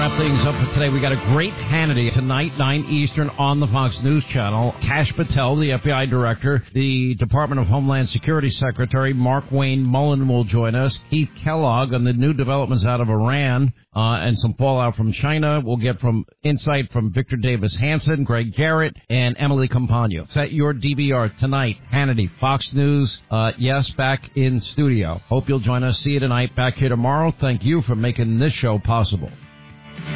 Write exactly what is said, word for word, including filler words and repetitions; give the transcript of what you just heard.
wrap things up for today. We got a great Hannity tonight, nine Eastern, on the Fox News Channel. Kash Patel, the F B I director, the Department of Homeland Security Secretary Mark Wayne Mullen will join us. Keith Kellogg on the new developments out of Iran uh, and some fallout from China. We'll get from insight from Victor Davis Hanson, Greg Garrett, and Emily Compagno. Set your D V R tonight. Hannity, Fox News. Uh, yes, back in studio. Hope you'll join us. See you tonight. Back here tomorrow. Thank you for making this show possible.